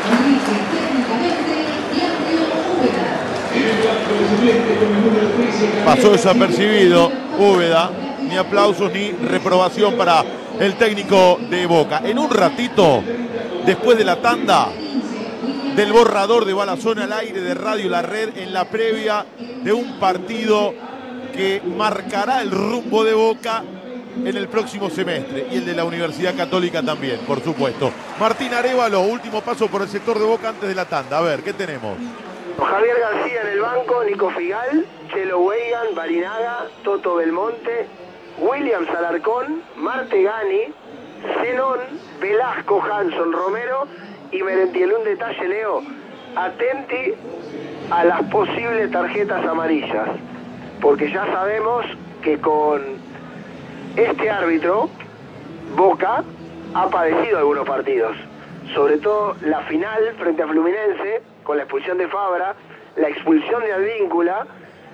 Pasó desapercibido Úbeda, ni aplausos ni reprobación para el técnico de Boca. En un ratito, después de la tanda, del borrador de Balazón al aire de Radio La Red en la previa de un partido que marcará el rumbo de Boca en el próximo semestre y el de la Universidad Católica también, por supuesto. Martín Arévalo, último paso por el sector de Boca antes de la tanda. A ver, ¿qué tenemos? Javier García en el banco, Nico Figal, Chelo Weigan, Barinaga, Toto Belmonte, Williams Alarcón, Martegani, Zenón, Velasco, Hanson, Romero y Merentiel. Un detalle, Leo, atenti a las posibles tarjetas amarillas, porque ya sabemos que con este árbitro Boca ha padecido algunos partidos, sobre todo la final frente a Fluminense, con la expulsión de Fabra, la expulsión de Advíncula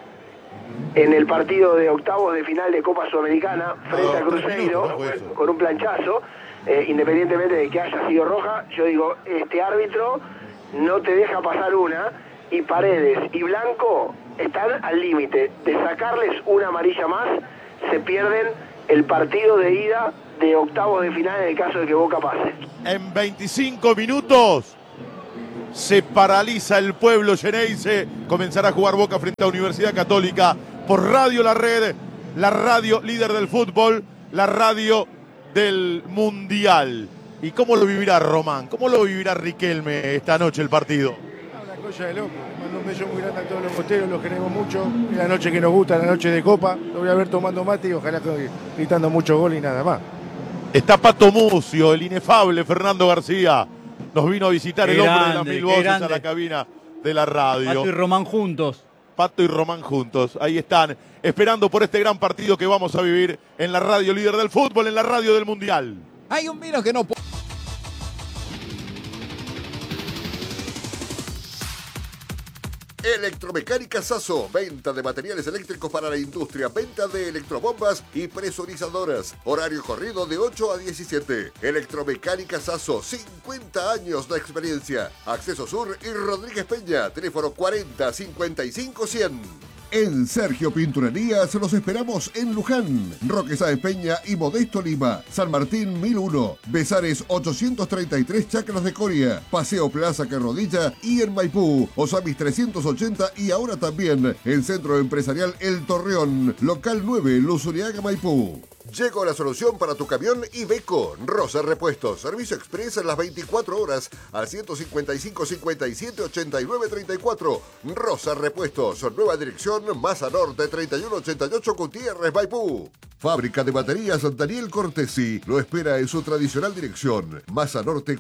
en el partido de octavos de final de Copa Sudamericana frente a Cruzeiro, con un planchazo, independientemente de que haya sido roja. Yo digo, este árbitro no te deja pasar una, y Paredes y Blanco están al límite de sacarles una amarilla más, se pierden el partido de ida de octavos de final en el caso de que Boca pase. En 25 minutos se paraliza el pueblo Xeneize. Comenzará a jugar Boca frente a Universidad Católica por Radio La Red, la radio líder del fútbol, la radio del Mundial. ¿Y cómo lo vivirá Román? ¿Cómo lo vivirá Riquelme esta noche el partido? Una cosa de loco. Mando un beso muy grande a todos los costeros, los queremos mucho. Es la noche que nos gusta, la noche de Copa. Lo voy a ver tomando mate y ojalá gritando mucho gol y nada más. Está Pato Mucio, el inefable Fernando García. Nos vino a visitar el hombre de las mil voces a la cabina de la radio. Pato y Román juntos. Pato y Román juntos. Ahí están, esperando por este gran partido que vamos a vivir en la radio líder del fútbol, en la radio del Mundial. Hay un vino que no puede. Electromecánica Sasso, venta de materiales eléctricos para la industria, venta de electrobombas y presurizadoras. Horario corrido de 8 a 17. Electromecánica Sasso, 50 años de experiencia. Acceso Sur y Rodríguez Peña, teléfono 40 55 100. En Sergio Pinturerías los esperamos en Luján, Roque Sáenz Peña y Modesto Lima, San Martín 1001, Besares 833 Chacras de Coria, Paseo Plaza Carrodilla y en Maipú, Osamis 380 y ahora también en Centro Empresarial El Torreón, Local 9, Luzuriaga, Maipú. Llegó la solución para tu camión Iveco. Rosa Repuestos. Servicio express en las 24 horas al 155 57 89 34. Rosa Repuestos. Nueva dirección, Masa Norte 3188 Gutiérrez, Maipú. Fábrica de baterías Daniel Cortesi lo espera en su tradicional dirección. Masa Norte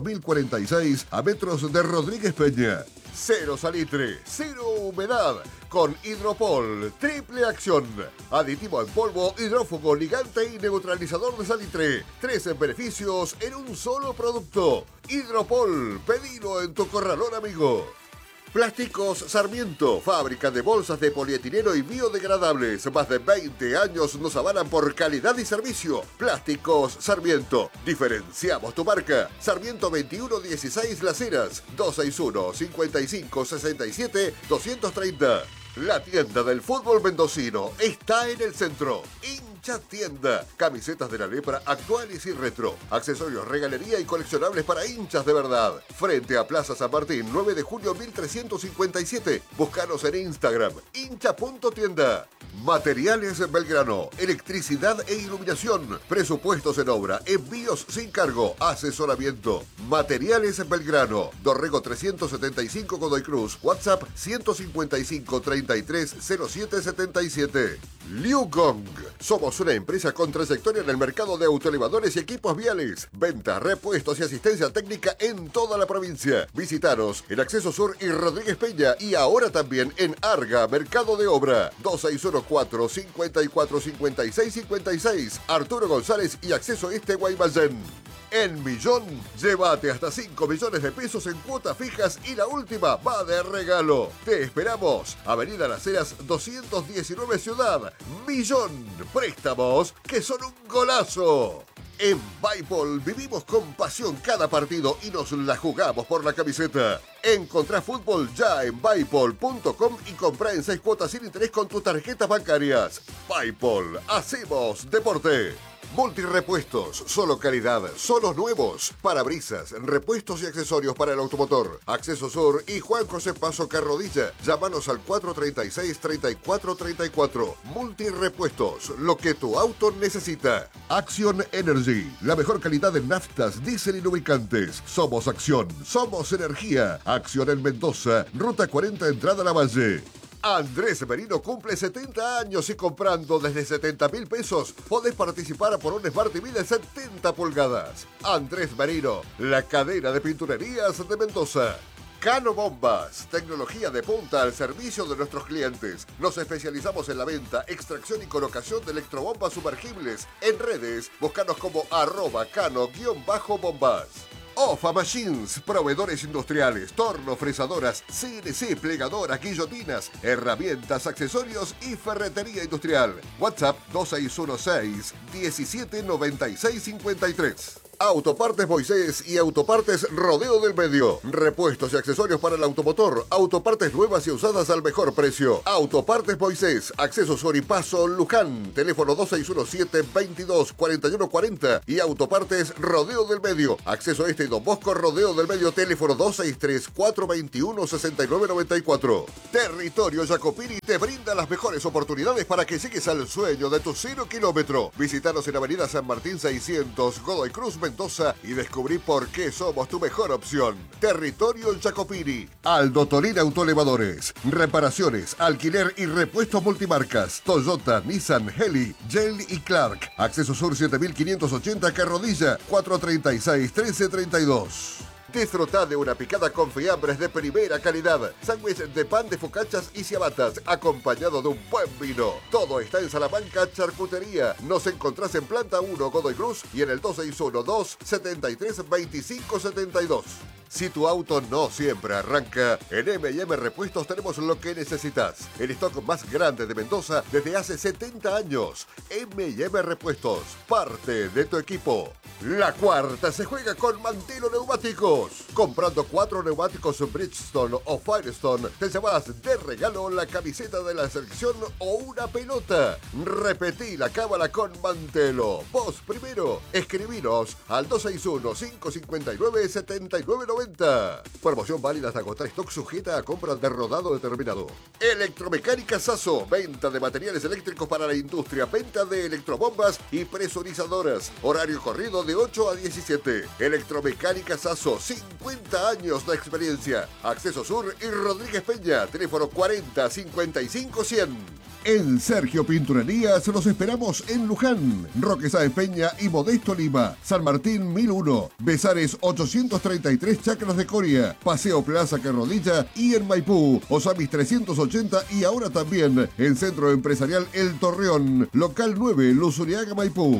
4046 a metros de Rodríguez Peña. Cero salitre, cero humedad. Con Hidropol, triple acción. Aditivo en polvo, hidrófugo, ligante y neutralizador de salitre. 13 beneficios en un solo producto. Hidropol, pedilo en tu corralón amigo. Plásticos Sarmiento, fábrica de bolsas de polietileno y biodegradables. Más de 20 años nos avalan por calidad y servicio. Plásticos Sarmiento, diferenciamos tu marca. Sarmiento 2116 Las Heras, 261 55 67 230. La tienda del fútbol mendocino está en el centro. Hincha Tienda. Camisetas de la lepra actuales y retro. Accesorios, regalería y coleccionables para hinchas de verdad. Frente a Plaza San Martín, 9 de julio 1357. Búscanos en Instagram. hincha.tienda. Materiales Belgrano. Electricidad e iluminación. Presupuestos en obra. Envíos sin cargo. Asesoramiento. Materiales Belgrano. Dorrego 375 Godoy Cruz. WhatsApp 155 33 07 77. Liu Gong. Somos una empresa con trayectoria en el mercado de autoelevadores y equipos viales. Venta, repuestos y asistencia técnica en toda la provincia. Visítanos en Acceso Sur y Rodríguez Peña y ahora también en Arga, Mercado de Obra. 2614 54 56 56. Arturo González y Acceso Este Guaymallén. En Millón, llévate hasta 5 millones de pesos en cuotas fijas y la última va de regalo. Te esperamos. Avenida Las Heras 219 Ciudad. Millón. Préstamos que son un golazo. En Bipol vivimos con pasión cada partido y nos la jugamos por la camiseta. Encontrá fútbol ya en Bipol.com y comprá en 6 cuotas sin interés con tus tarjetas bancarias. Bipol, hacemos deporte. Multirepuestos, solo calidad, solos nuevos. Parabrisas, repuestos y accesorios para el automotor. Acceso Sur y Juan José Paso Carrodilla. Llámanos al 436-3434. Multirepuestos, lo que tu auto necesita. Action Energy, la mejor calidad de naftas, diésel y lubricantes. Somos Acción, somos energía. Acción en Mendoza, Ruta 40, entrada a La Valle. Andrés Merino cumple 70 años y comprando desde 70.000 pesos podés participar por un Smart TV de 70 pulgadas. Andrés Merino, la cadena de pinturerías de Mendoza. Cano Bombas, tecnología de punta al servicio de nuestros clientes. Nos especializamos en la venta, extracción y colocación de electrobombas sumergibles. En redes, búscanos como @cano_bombas. OFA Machines, proveedores industriales, torno, fresadoras, CNC, plegadoras, guillotinas, herramientas, accesorios y ferretería industrial. WhatsApp 2616-179653. Autopartes Moisés y Autopartes Rodeo del Medio. Repuestos y accesorios para el automotor. Autopartes nuevas y usadas al mejor precio. Autopartes Moisés, Acceso Sur y Paso Luján. Teléfono 2617-224140. Y Autopartes Rodeo del Medio. Acceso Este y Don Bosco Rodeo del Medio. Teléfono 263-421-6994. Territorio Jacopini te brinda las mejores oportunidades para que llegues al sueño de tu 0 kilómetro. Visítanos en Avenida San Martín 600, Godoy Cruz, Mendoza, y descubrí por qué somos tu mejor opción. Territorio Jacopini. Aldo Tolín Autoelevadores. Reparaciones, alquiler y repuestos multimarcas. Toyota, Nissan, Heli, Yale y Clark. Acceso Sur 7580 Carrodilla 436-1332. Disfruta de una picada con fiambres de primera calidad, sándwich de pan de focachas y ciabatas, acompañado de un buen vino. Todo está en Salamanca Charcutería. Nos encontrás en Planta 1 Godoy Cruz y en el 261-273-2572. Si tu auto no siempre arranca, en M&M Repuestos tenemos lo que necesitas. El stock más grande de Mendoza desde hace 70 años. M&M Repuestos, parte de tu equipo. La cuarta se juega con Mantelo Neumáticos. Comprando 4 neumáticos Bridgestone o Firestone, te llevas de regalo la camiseta de la selección o una pelota. Repetí la cábala con Mantelo. Vos primero, escribinos al 261-559-7990. Promoción válida hasta agotar stock, sujeta a compras de rodado determinado. Electromecánica Sasso, venta de materiales eléctricos para la industria, venta de electrobombas y presurizadoras. Horario corrido de 8 a 17. Electromecánica Sasso, 50 años de experiencia. Acceso Sur y Rodríguez Peña, teléfono 40 55 100. En Sergio Pinturerías los esperamos en Luján, Roque Sáenz Peña y Modesto Lima, San Martín 1001, Besares 833 Chacras de Coria, Paseo Plaza Carrodilla y en Maipú, Osamis 380 y ahora también en Centro Empresarial El Torreón, local 9, Luzuriaga, Maipú.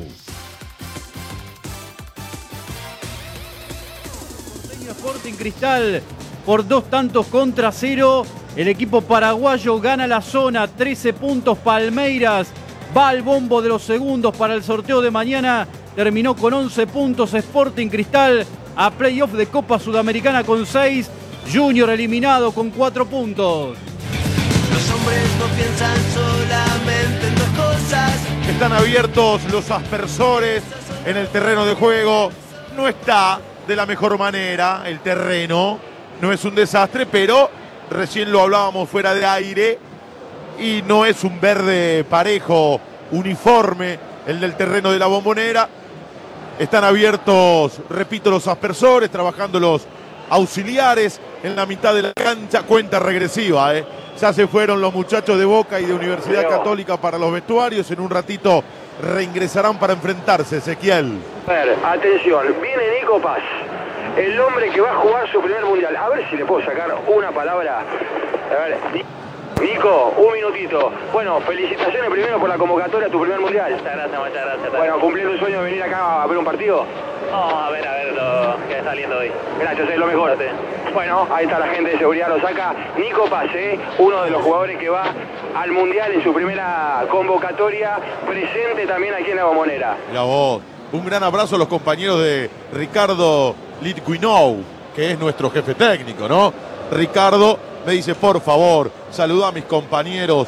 Sporting Cristal por 2-0. El equipo paraguayo gana la zona, 13 puntos. Palmeiras va al bombo de los segundos para el sorteo de mañana. Terminó con 11 puntos. Sporting Cristal a playoff de Copa Sudamericana con 6. Junior eliminado con 4 puntos. Los hombres no piensan solamente en dos cosas. Están abiertos los aspersores en el terreno de juego. No está de la mejor manera el terreno. No es un desastre, pero recién lo hablábamos fuera de aire y no es un verde parejo, uniforme, el del terreno de la Bombonera. Están abiertos, repito, los aspersores, trabajando los auxiliares en la mitad de la cancha. Cuenta regresiva, Ya se fueron los muchachos de Boca y de Universidad Católica para los vestuarios. En un ratito reingresarán para enfrentarse, Ezequiel. A ver, atención, viene Nico Paz, el hombre que va a jugar su primer mundial. A ver si le puedo sacar una palabra. A ver, Nico, un minutito. Bueno, felicitaciones primero por la convocatoria a tu primer mundial. Muchas gracias. Bueno, cumpliendo el sueño de venir acá a ver un partido. Vamos a ver lo que está saliendo hoy. Gracias, es lo mejor. Bueno, ahí está la gente de seguridad, lo saca Nico Paz, uno de los jugadores que va al mundial en su primera convocatoria, presente también aquí en la Bombonera. Mira vos, Un gran abrazo a los compañeros de Ricardo Litwinow, que es nuestro jefe técnico, ¿no? Ricardo me dice, por favor, saluda a mis compañeros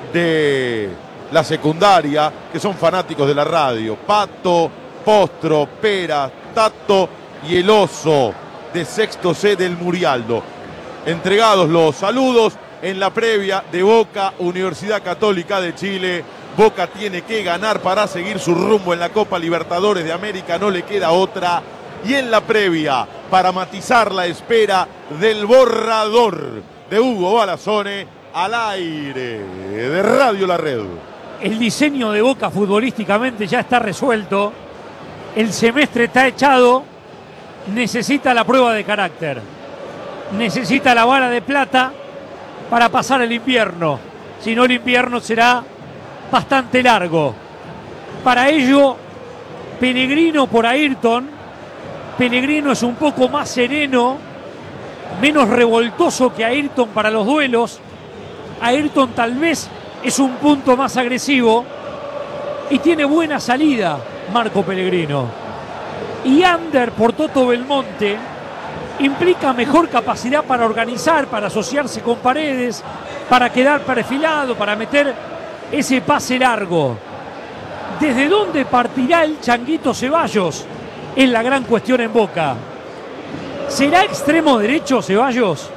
de la secundaria, que son fanáticos de la radio. Pato, Postro, Pera, Tato y el oso de sexto C del Murialdo. Entregados los saludos en la previa de Boca Universidad Católica de Chile. Boca tiene que ganar para seguir su rumbo en la Copa Libertadores de América, no le queda otra. Y en la previa, para matizar la espera del borrador de Hugo Balazzone, al aire de Radio La Red. El diseño de Boca futbolísticamente ya está resuelto. El semestre está echado. Necesita la prueba de carácter. Necesita la bala de plata para pasar el invierno. Si no, el invierno será bastante largo. Para ello, Pellegrino por Ayrton. Pellegrino es un poco más sereno, menos revoltoso que Ayrton para los duelos. Ayrton tal vez es un punto más agresivo y tiene buena salida Marco Pellegrino. Y Ander por Toto Belmonte implica mejor capacidad para organizar, para asociarse con Paredes, para quedar perfilado, para meter ese pase largo. ¿Desde dónde partirá el Changuito Ceballos? Es la gran cuestión en Boca. ¿Será extremo derecho Ceballos?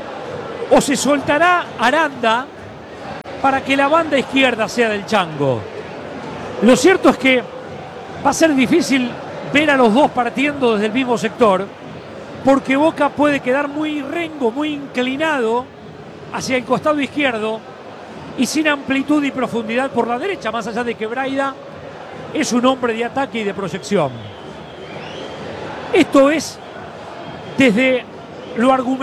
¿O se soltará Aranda para que la banda izquierda sea del Chango? Lo cierto es que va a ser difícil ver a los dos partiendo desde el mismo sector, porque Boca puede quedar muy rengo, muy inclinado hacia el costado izquierdo y sin amplitud y profundidad por la derecha, más allá de que Braida es un hombre de ataque y de proyección. Esto es desde lo argumentado.